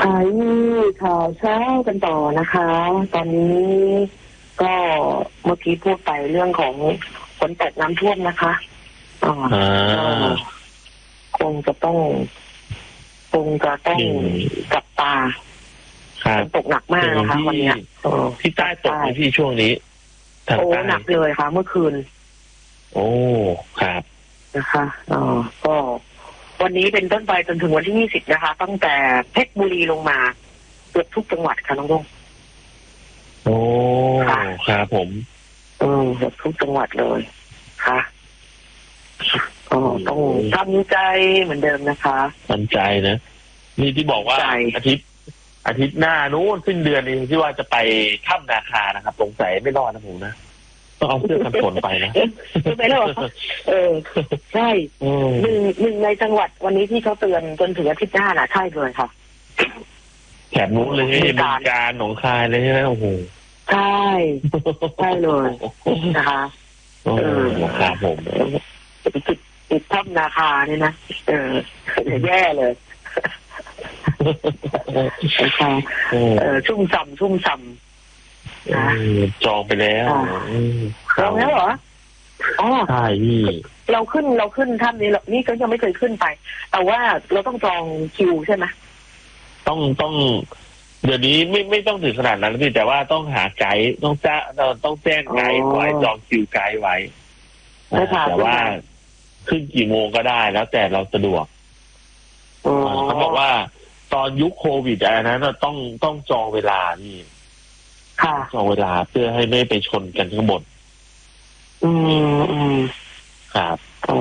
ข่าวเช้ากันต่อนะคะ ตอนนี้ก็เมื่อกี้พูดไปเรื่องของฝนตกน้ำท่วมนะคะคงจะต้องจับตาฝนตกหนักมากนะคะวันนี้ที่ใต้ตกในที่ช่วงนี้โอ้หนักเลยค่ะเมื่อคืนโอ้ครับนะคะก็วันนี้เป็นต้นไปจนถึงวันที่20นะคะตั้งแต่เพชรบุรีลงมาเกือบทุกจังหวัดค่ะน้องดงโอ้ครับผมเกือบทุกจังหวัดเลยค่ะก็ต้องทำใจเหมือนเดิมนะคะทำใจนะนี่ที่บอกว่าอาทิตย์หน้านู้นสิ้นเดือนนี้ที่ว่าจะไปถ้ำนาคานะครับสงสัยไม่รอดนะผมนะต้องเอาเสื้อกันฝนไปนะไม่รอดใช่หนึ่งในจังหวัดวันนี้ที่เขาเตือนจนถึงอาทิตย์หน้าน่ะใช่เลยค่ะแถบนู้นเลยบึงกาฬหนองคายเลยใช่ไหมโอ้โหใช่เลยนะคะครับผมติดถ้ำนาคาเนี่ยนะแย่เลยชุ่มฉ่ำนะจองไปแล้วจองแล้วเหรอใช่พี่เราขึ้นถ้ำนี้นี่ก็ยังไม่เคยขึ้นไปแต่ว่าเราต้องจองคิวใช่ไหมต้องเดี๋ยวนี้ไม่ต้องถึงขนาดนั้นพี่แต่ว่าต้องหาไกด์ต้องแจ้งไกด์ไว้จองคิวไกด์ไว้แต่ว่าขึ้นกี่โมงก็ได้แล้วแต่เราสะดวกเขาบอกว่าตอนยุคโควิดอะไรนั้นต้องจองเวลานี่จองเวลาเพื่อให้ไม่ไปชนกันทั้งหมดครับ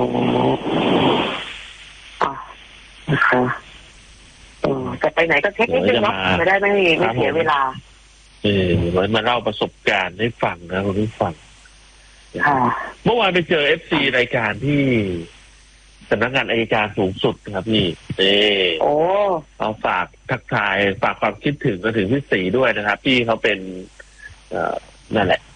นะคะแต่ไปไหนก็เช็คนิดนึงเนาะไม่ได้ไม่เสียเวลาเหมือนมาเล่าประสบการณ์ให้ฟังนะคุณผู้ฟังเมื่อวานไปเจอ FC รายการที่สำนักงานอัยการสูงสุดครับพี่เอาฝากทักทายฝากความคิดถึงมาถึงพี่ศรีด้วยนะครับพี่เขาเป็นนั่นแหละ